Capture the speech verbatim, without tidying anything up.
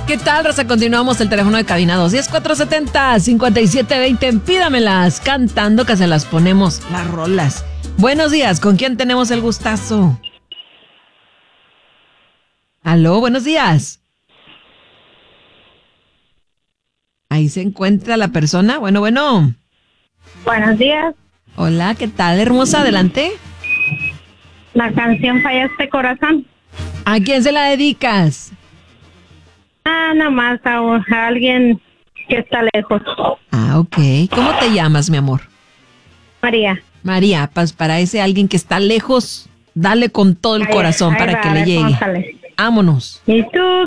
¿Qué tal, raza? Continuamos el teléfono de cabina dos uno cero, cuatro siete cero, cinco siete dos cero. Pídamelas cantando que se las ponemos, las rolas. Buenos días, ¿con quién tenemos el gustazo? Aló, buenos días. Ahí se encuentra la persona. Bueno, bueno. Buenos días. Hola, ¿qué tal, hermosa? Adelante. La canción Fallaste Corazón. ¿A quién se la dedicas? Ah, nada más a, a alguien que está lejos. Ah, ok. ¿Cómo te llamas, mi amor? María. María, pues para ese alguien que está lejos, dale con todo el Ahí- corazón ahí para va, que a le ver llegue. cómo sale. Vámonos. Y tú